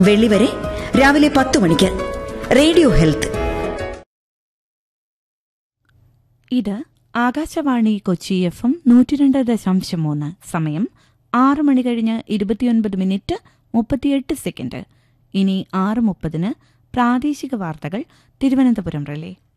വെള്ളി വരെ രാവിലെ 10 മണിക്ക് റേഡിയോ ഹെൽത്ത്. ഇത് ആകാശവാണി കൊച്ചി FM 102.3. സമയം 6 മണി കഴിഞ്ഞ് 29 മിനിറ്റ് 38 സെക്കൻഡ്. ഇനി 6:30 പ്രാദേശിക വാർത്തകൾ തിരുവനന്തപുരം റിലേ.